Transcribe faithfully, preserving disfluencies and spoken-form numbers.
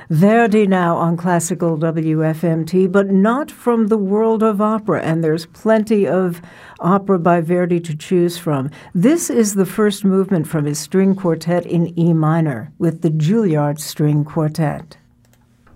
Verdi now on Classical W F M T, but not from the world of opera, and there's plenty of opera by Verdi to choose from. This is the first movement from his string quartet in E minor with the Juilliard String Quartet.